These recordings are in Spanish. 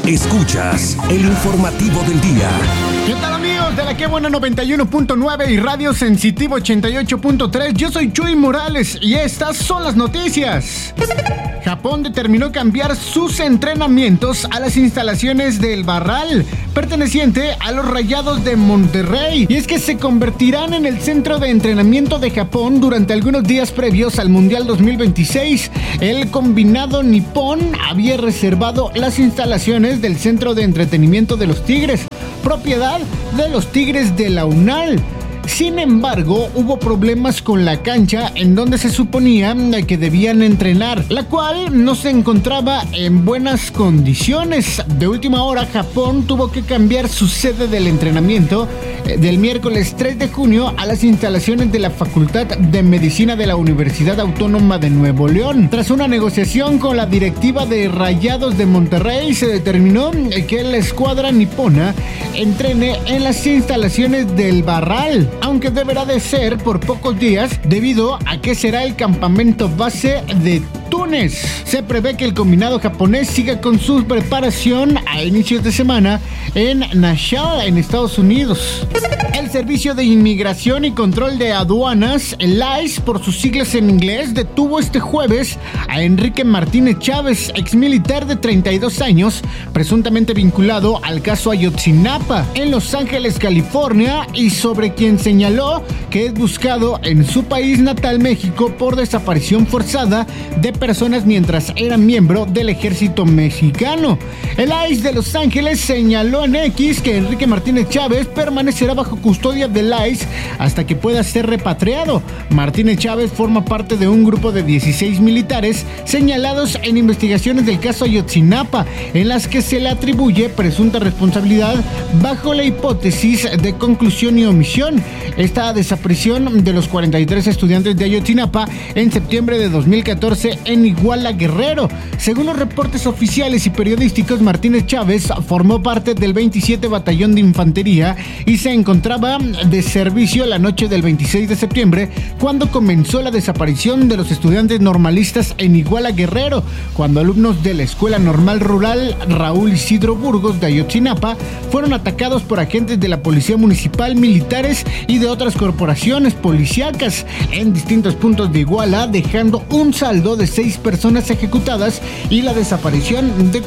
Escuchas el informativo del día. ¿Qué tal, amigos de la Que Buena 91.9 y Radio Sensitivo 88.3? Yo soy Chuy Morales y estas son las noticias. Japón determinó cambiar sus entrenamientos a las instalaciones del Barral, perteneciente a los Rayados de Monterrey. Y es que se convertirán en el centro de entrenamiento de Japón durante algunos días previos al Mundial 2026. El combinado nipón había reservado las instalaciones del Centro de Entretenimiento de los Tigres, propiedad de los Tigres de la UNAL. Sin embargo, hubo problemas con la cancha en donde se suponía que debían entrenar, la cual no se encontraba en buenas condiciones. De última hora, Japón tuvo que cambiar su sede del entrenamiento del miércoles 3 de junio a las instalaciones de la Facultad de Medicina de la Universidad Autónoma de Nuevo León. Tras una negociación con la directiva de Rayados de Monterrey, se determinó que la escuadra nipona entrene en las instalaciones del Barral, aunque deberá de ser por pocos días debido a que será el campamento base de Túnez. Se prevé que el combinado japonés siga con su preparación a inicios de semana en Nashville, en Estados Unidos. El Servicio de Inmigración y Control de Aduanas, el ICE por sus siglas en inglés, detuvo este jueves a Enrique Martínez Chávez, exmilitar de 32 años, presuntamente vinculado al caso Ayotzinapa en Los Ángeles, California, y sobre quien señaló que es buscado en su país natal, México, por desaparición forzada de personas mientras era miembro del ejército mexicano. El ICE de Los Ángeles señaló en X que Enrique Martínez Chávez permanecerá bajo custodia del ICE hasta que pueda ser repatriado. Martínez Chávez forma parte de un grupo de 16 militares señalados en investigaciones del caso Ayotzinapa, en las que se le atribuye presunta responsabilidad bajo la hipótesis de conclusión y omisión. Esta desaparición de los 43 estudiantes de Ayotzinapa en septiembre de 2014 en Iguala, Guerrero. Según los reportes oficiales y periodísticos, Martínez Chávez formó parte del 27 Batallón de Infantería y se encontraba de servicio la noche del 26 de septiembre, cuando comenzó la desaparición de los estudiantes normalistas en Iguala, Guerrero, cuando alumnos de la Escuela Normal Rural Raúl Isidro Burgos de Ayotzinapa fueron atacados por agentes de la Policía Municipal, militares y de otras corporaciones policíacas en distintos puntos de Iguala, dejando un saldo de 6 personas ejecutadas y la desaparición de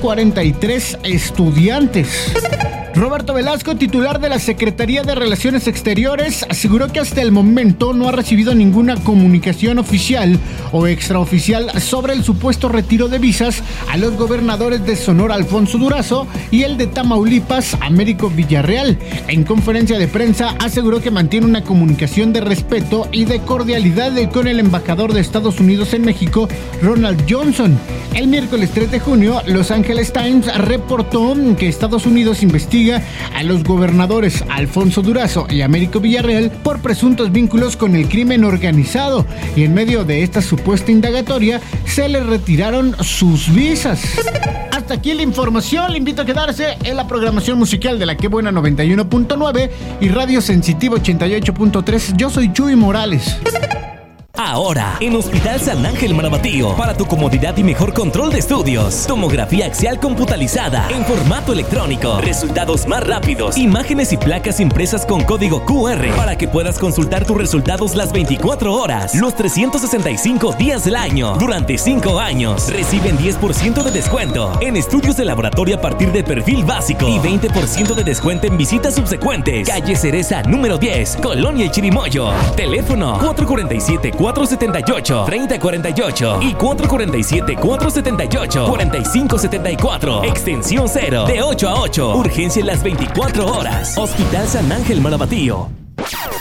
43 estudiantes. Roberto Velasco, titular de la Secretaría de Relaciones Exteriores, aseguró que hasta el momento no ha recibido ninguna comunicación oficial o extraoficial sobre el supuesto retiro de visas a los gobernadores de Sonora, Alfonso Durazo, y el de Tamaulipas, Américo Villarreal. En conferencia de prensa aseguró que mantiene una comunicación de respeto y de cordialidad con el embajador de Estados Unidos en México, Ronald Johnson. El miércoles 3 de junio, Los Angeles Times reportó que Estados Unidos investiga a los gobernadores Alfonso Durazo y Américo Villarreal por presuntos vínculos con el crimen organizado, y en medio de esta supuesta indagatoria se les retiraron sus visas. Hasta aquí la información. Le invito a quedarse en la programación musical de la Que Buena 91.9 y Radio Sensitivo 88.3. Yo soy Chuy Morales. Ahora, en Hospital San Ángel Marabatío, para tu comodidad y mejor control de estudios. Tomografía axial computarizada en formato electrónico. Resultados más rápidos. Imágenes y placas impresas con código QR para que puedas consultar tus resultados las 24 horas, los 365 días del año. Durante 5 años, reciben 10% de descuento en estudios de laboratorio a partir de perfil básico y 20% de descuento en visitas subsecuentes. Calle Cereza, número 10, Colonia El Chirimoyo. Teléfono 447-478-3048 y 447-478-4574. Extensión 0, de 8 a 8. Urgencia en las 24 horas. Hospital San Ángel Marabatío.